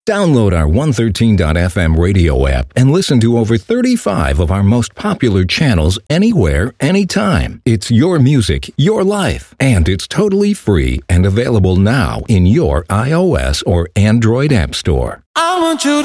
Download our 113.fm radio app and listen to over 35 of our most popular channels anywhere, anytime. It's your music, your life, and it's totally free and available now in your iOS or Android app store. I want you